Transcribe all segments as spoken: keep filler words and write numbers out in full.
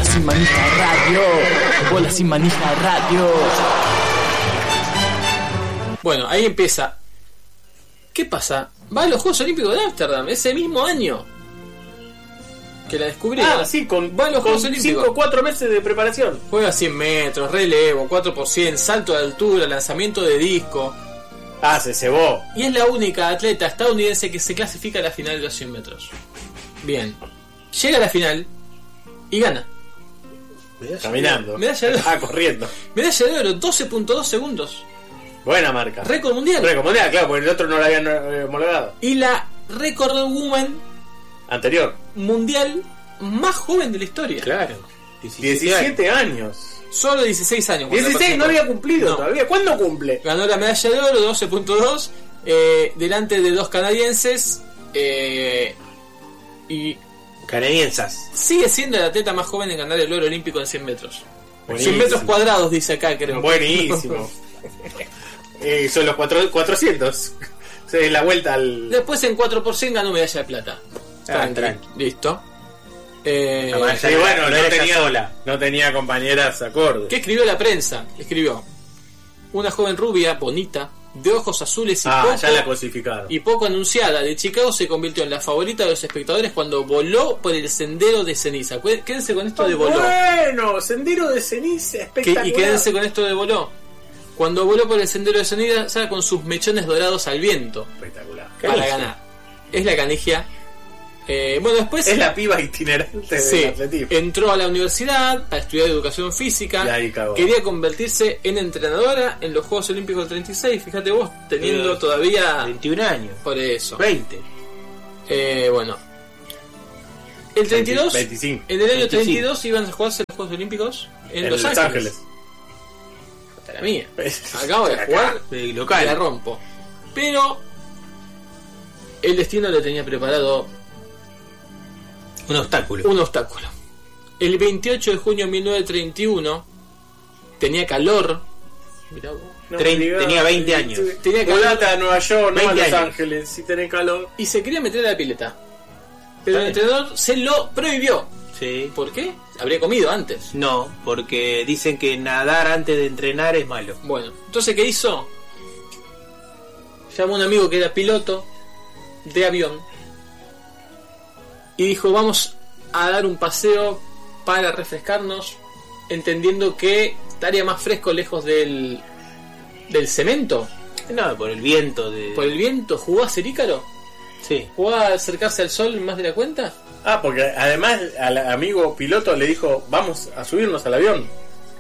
sin manija radio. Bola sin manija radio. Bueno, ahí empieza. ¿Qué pasa? Va a los Juegos Olímpicos de Ámsterdam ese mismo año que la descubrí. Ah, sí, con, va a los Juegos Olímpicos. cinco o cuatro meses de preparación. Juega cien metros, relevo, cuatro por cien, salto de altura, lanzamiento de disco. Ah, se cebó. Y es la única atleta estadounidense que se clasifica a la final de los cien metros. Bien. Llega a la final y gana. Caminando. Medalla de oro. Ah, corriendo. Medalla de oro, doce punto dos segundos. Buena marca. Récord mundial. Récord mundial, claro, porque el otro no lo habían eh, homologado. Y la récord woman anterior mundial más joven de la historia. Claro. diecisiete años. Solo dieciséis años. dieciséis no había cumplido no. todavía. ¿Cuándo cumple? Ganó la medalla de oro, doce punto dos, eh, delante de dos canadienses. Eh, y canadiensas. Sigue siendo la atleta más joven en ganar el oro olímpico en cien metros. Buenísimo. cien metros cuadrados, dice acá, creo. Buenísimo. eh, son los cuatro, cuatrocientos. O sea, la vuelta al... Después en cuatro por cien ganó medalla de plata. Ah, tranqui. Listo. Eh, no, sí, bueno, no, no tenía sola, no tenía compañeras acordes. ¿Qué escribió la prensa? Escribió: una joven rubia, bonita, de ojos azules y ah, poco, ya la cosificaron. y poco anunciada de Chicago, se convirtió en la favorita de los espectadores cuando voló por el sendero de ceniza. Quédense con esto oh, de voló. Bueno, sendero de ceniza, espectacular. Y quédense con esto de voló. Cuando voló por el sendero de ceniza con sus mechones dorados al viento. Espectacular. Para canigia. Ganar. Es la canigia. Eh, bueno, después es la piba itinerante sí, del atletismo. Entró a la universidad para estudiar educación física. Quería convertirse en entrenadora en los Juegos Olímpicos del treinta y seis. Fíjate vos, teniendo sí, todavía veintiún años. Por eso. veinte. Eh, bueno. El treinta y dos, veinticinco. En el año veinticinco. treinta y dos iban a jugarse los Juegos Olímpicos en, en Los, Los Ángeles. Ángeles. Hasta la mía. Acabo de jugar de local. La rompo. Pero el destino le tenía preparado un obstáculo. Un obstáculo. El veintiocho de junio de mil novecientos treinta y uno tenía calor. Mirá vos. No Trein, tenía veinte años. Tenía calor a Nueva York, no a Los Ángeles, si tenés calor. Y se quería meter a la pileta. Pero el entrenador se lo prohibió. Sí. ¿Por qué? Habría comido antes. No, porque dicen que nadar antes de entrenar es malo. Bueno, entonces ¿qué hizo? Llamó a un amigo que era piloto de avión y dijo: vamos a dar un paseo para refrescarnos, entendiendo que estaría más fresco lejos del del cemento. No, por el viento de... ¿Por el viento? ¿Jugó a ser Ícaro? Sí. ¿Jugó a acercarse al sol más de la cuenta? Ah, porque además al amigo piloto le dijo: vamos a subirnos al avión.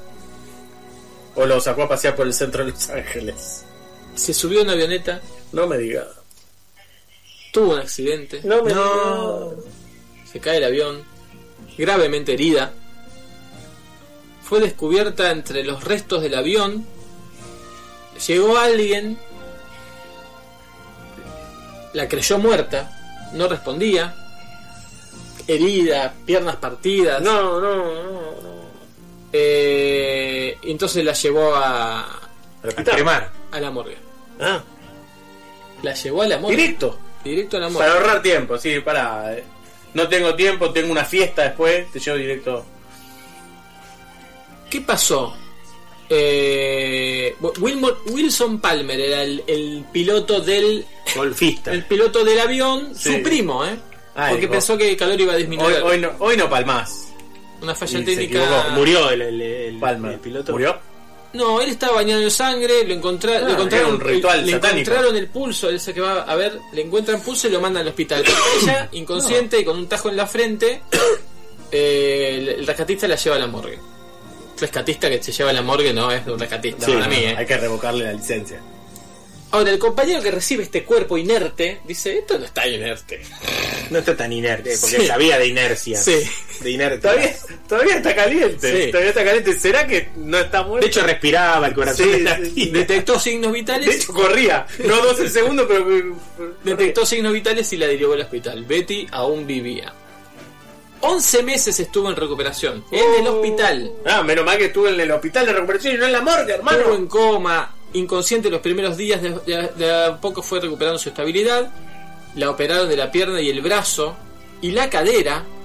O lo sacó a pasear por el centro de Los Ángeles. Se subió a una avioneta. No me diga. Tuvo un accidente. No me no. diga. Se cae el avión, gravemente herida. Fue descubierta entre los restos del avión. Llegó alguien, la creyó muerta, no respondía, herida, piernas partidas. No, no, no, no. Eh, entonces la llevó a a, a cremar, a la morgue. Ah. La llevó a la morgue. Directo. Directo a la morgue. Para ahorrar tiempo, sí, para. No tengo tiempo, tengo una fiesta después, te llevo directo. ¿Qué pasó? Eh, Wilmore, Wilson Palmer era el, el piloto del golfista, el piloto del avión, sí. Su primo, ¿eh? Ay, porque pensó que el calor iba a disminuir. Hoy, hoy no, hoy no palmás. Una falla técnica. Murió el, el, el, Palmer. el piloto. ¿Murió? No, él estaba bañado en sangre, lo, encontra, ah, lo encontraron, un ritual le satánico. encontraron el pulso, ese que va a ver, le encuentran pulso y lo mandan al hospital. Ella, inconsciente no. y con un tajo en la frente, eh, el, el rescatista la lleva a la morgue. Rescatista que se lleva a la morgue no es un rescatista, sí, para no, mí, ¿eh? Hay que revocarle la licencia. Ahora, el compañero que recibe este cuerpo inerte dice: esto no está inerte. No está tan inerte, porque sí. sabía de inercia. Sí. De inercia. Todavía, todavía está caliente. Sí. Todavía está caliente. ¿Será que no está muerto? De hecho, respiraba, el corazón sí, sí. Detectó signos vitales. De hecho, corría. No doce segundos, pero. Detectó signos vitales y la derivó al hospital. Betty aún vivía. once meses estuvo en recuperación. Oh. En el hospital. Ah, menos mal que estuvo en el hospital de recuperación y no en la morgue, hermano. Estuvo en coma. Inconsciente los primeros días, de, de, de a poco fue recuperando su estabilidad. La operaron de la pierna y el brazo y la cadera.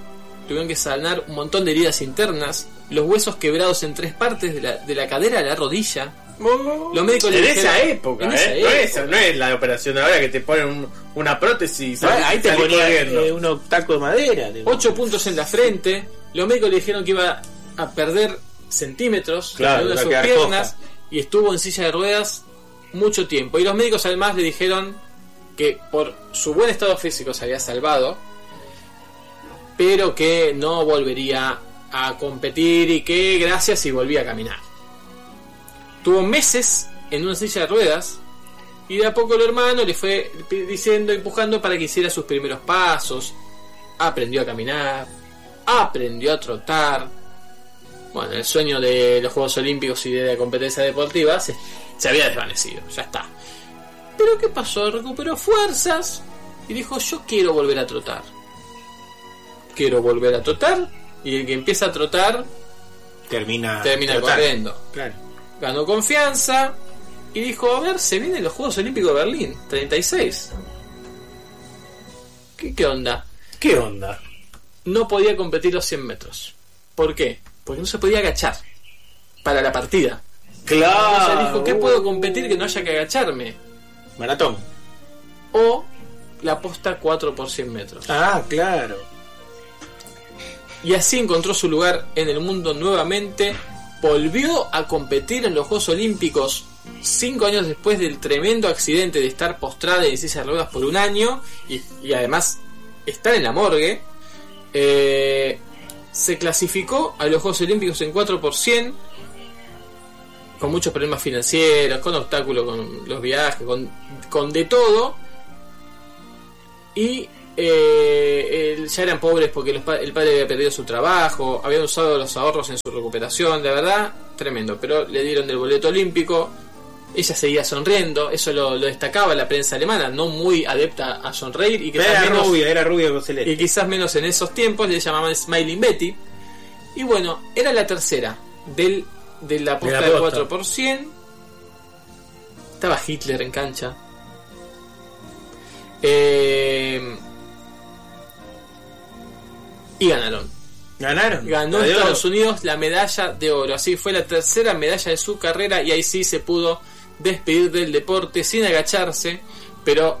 tuvieron que sanar un montón de heridas internas, los huesos quebrados en tres partes de la, de la cadera a la rodilla. Los médicos le en dijeron, esa época, en ¿eh? esa No, época. es, no es la operación de ahora que te ponen un- una prótesis y Ah, salís- ahí te salís ponía corriendo. eh, un taco de madera. de- Ocho puntos en la frente. Los médicos le dijeron que iba a perder centímetros Claro, en una de iba a sus quedar piernas coja. y estuvo en silla de ruedas mucho tiempo. Y los médicos además le dijeron que por su buen estado físico se había salvado, pero que no volvería a competir y que gracias si volvía a caminar. Tuvo meses en una silla de ruedas y de a poco el hermano le fue diciendo, empujando para que hiciera sus primeros pasos. Aprendió a caminar, aprendió a trotar. Bueno, el sueño de los Juegos Olímpicos y de la competencia deportiva se, se había desvanecido, ya está. Pero ¿qué pasó? Recuperó fuerzas y dijo, yo quiero volver a trotar. Quiero volver a trotar. Y el que empieza a trotar Termina, termina total. corriendo. Claro. Ganó confianza y dijo, a ver, se vienen los Juegos Olímpicos de Berlín, treinta y seis. ¿Qué, qué onda? ¿Qué onda? No podía competir los cien metros. ¿Por qué? Porque no se podía agachar para la partida. Claro. Entonces dijo, ¿qué puedo competir que no haya que agacharme? Maratón. O la posta cuatro por cien metros. Ah, claro. Y así encontró su lugar en el mundo nuevamente. Volvió a competir en los Juegos Olímpicos cinco años después del tremendo accidente de estar postrada en silla de ruedas por un año y, y además estar en la morgue. Eh, se clasificó a los Juegos Olímpicos en cuatro por cien con muchos problemas financieros, con obstáculos con los viajes, con, con de todo. Y eh, el- ya eran pobres porque los pa- el padre había perdido su trabajo, habían usado los ahorros en su recuperación, de verdad, tremendo. Pero le dieron el boleto olímpico, ella seguía sonriendo, eso lo, lo destacaba la prensa alemana, no muy adepta a sonreír y que Era menos, rubia, era rubia con celeste. y quizás menos en esos tiempos, le llamaban Smiling Betty. Y bueno, era la tercera del, de la posta la de posta. cuatro por cien. Estaba Hitler en cancha. Eh, y ganaron. ¿Ganaron? Ganó ¿La de oro? Estados Unidos la medalla de oro. Así fue la tercera medalla de su carrera y ahí sí se pudo despedir del deporte sin agacharse, pero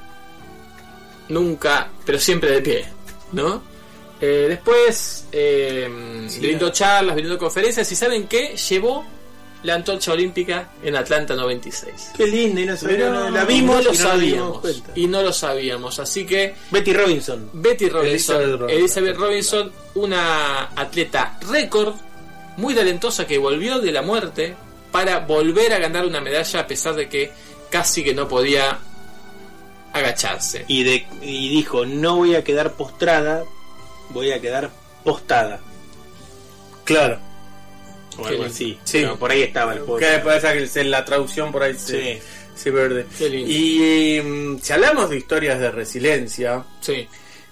nunca, pero siempre de pie, ¿no? Eh, después eh, Sí, brindó la- charlas, brindó conferencias y ¿saben qué? Llevó la antorcha olímpica en Atlanta noventa y seis. Qué linda, y no sabía, Pero no, la Y vimos no lo y no nos dimos sabíamos. cuenta. Y no lo sabíamos. Así que Betty Robinson. Betty Robinson, Elizabeth Robinson. Elizabeth Robinson, una atleta récord, muy talentosa que volvió de la muerte para volver a ganar una medalla a pesar de que casi que no podía agacharse. Y, de, y dijo, no voy a quedar postrada, voy a quedar postada. Claro. O Qué algo lindo. así. Sí. Pero por ahí estaba el juego. Que pasa que en la traducción por ahí se, Sí. se pierde. Qué lindo. Y mm, si hablamos de historias de resiliencia, Sí,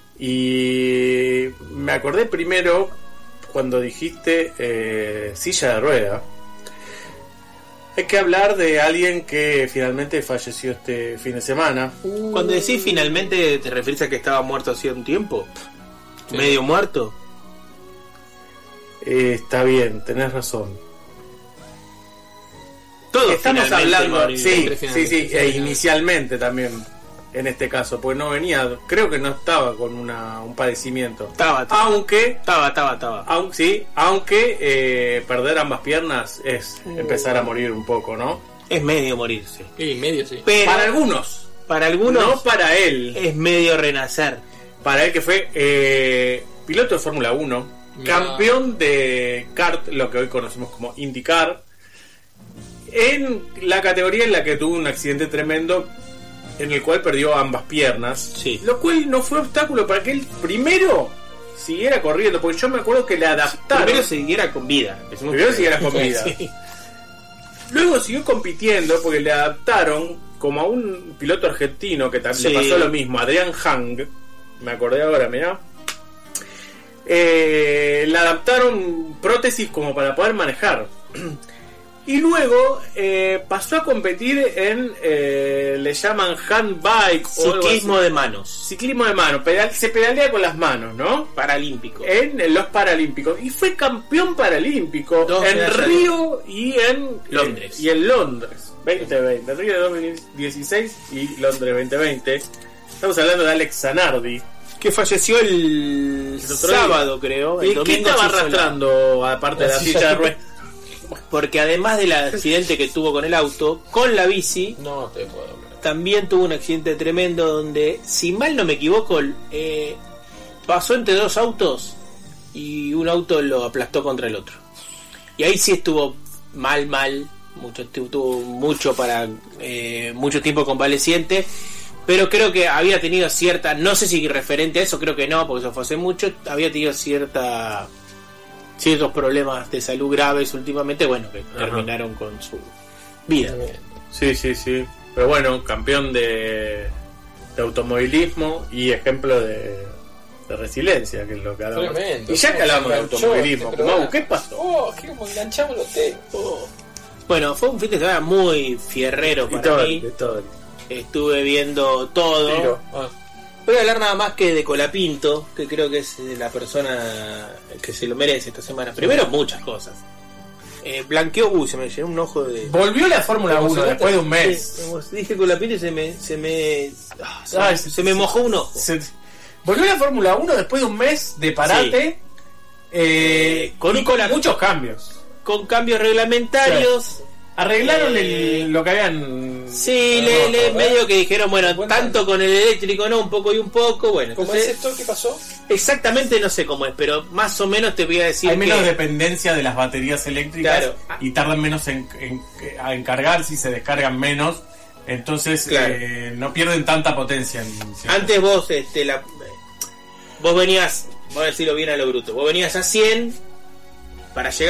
y me acordé primero cuando dijiste eh, silla de rueda. Hay que hablar de alguien que finalmente falleció este fin de semana. Cuando decís finalmente, ¿te refieres a que estaba muerto hacía un tiempo? Sí. ¿Medio muerto? Eh, está bien, tenés razón. Todos Estamos finalmente hablando, morimos. sí, Siempre sí, finalmente, sí, siempre e finalmente. inicialmente también en este caso, porque no venía, creo que no estaba con una, un padecimiento. Estaba, estaba, Aunque, estaba, estaba, estaba. aunque sí, aunque eh, perder ambas piernas es empezar a morir un poco, ¿no? Es medio morirse. y medio sí. Pero Para algunos, para algunos no para él. es medio renacer. Para él que fue eh, piloto de Fórmula uno, Mirá. campeón de kart, lo que hoy conocemos como IndyCar, en la categoría en la que tuvo un accidente tremendo en el cual perdió ambas piernas, Sí. lo cual no fue obstáculo para que él primero siguiera corriendo, porque yo me acuerdo que le adaptaron. Primero siguiera con vida. empecemos Primero por ahí. siguiera con vida. Sí. Luego siguió compitiendo porque le adaptaron como a un piloto argentino que también Sí. le pasó lo mismo, Adrián Hang. Me acordé ahora, mirá. Eh, le adaptaron prótesis como para poder manejar. Y luego eh, pasó a competir en, eh, le llaman handbike o algo Ciclismo así. de manos. Ciclismo de mano, pedal, se pedalea con las manos, ¿no? Paralímpico. En los Paralímpicos. Y fue campeón paralímpico Dos en medallas. Río y en Londres. Y en Londres. veinte veinte. Río de dos mil dieciséis y Londres veinte veinte. Estamos hablando de Alex Zanardi. Que falleció el, El otro sábado, creo. El ¿Y qué domingo estaba se hizo la- arrastrando aparte de la silla de ruedas? Porque además del accidente que tuvo con el auto, con la bici, No te puedo creer. también tuvo un accidente tremendo donde, si mal no me equivoco, eh, pasó entre dos autos y un auto lo aplastó contra el otro. Y ahí sí estuvo mal, mal, mucho, tuvo mucho para eh, mucho tiempo convaleciente, pero creo que había tenido cierta, no sé si referente a eso, creo que no, porque eso fue hace mucho, había tenido cierta ciertos problemas de salud graves últimamente, bueno, que Ajá. terminaron con su vida. Sí, sí, sí. Pero bueno, campeón de, de automovilismo y ejemplo de, de resiliencia, que es lo que hablamos. Tremendo. Y ya que hablamos de Se enganchó automovilismo, este programa. Mau, ¿qué pasó? Oh, que como enganchamos los temas. Bueno, fue un fin de semana muy fierrero para todo, mí. de todo. Estuve viendo todo. Tiro. Ah, Voy a hablar nada más que de Colapinto, que creo que es la persona que se lo merece esta semana. Primero, muchas cosas. Eh, blanqueó, uy, se me llenó un ojo de... Volvió la Fórmula ¿Cómo uno se después de un Sí, mes. como dije Colapinto y se me... Se me, ah, se, Ay, se me mojó un ojo. Se- volvió la Fórmula uno después de un mes de parate. eh, Con y un con cola- muchos cambios. Con cambios reglamentarios. Arreglaron Eh, el- lo que habían. Sí, le, le- ¿verdad? medio que dijeron, bueno, Cuéntame. tanto con el eléctrico, no, un poco y un poco. Bueno, ¿Cómo entonces, es esto? ¿Qué pasó? exactamente no sé cómo es, pero más o menos te voy a decir Hay menos que... dependencia de las baterías eléctricas Claro. y tardan menos en, en- a encargarse y se descargan menos. Entonces Claro. eh, no pierden tanta potencia. en cierto- Antes vos, este, la, vos venías, voy a decirlo bien a lo bruto, vos venías a cien para llegar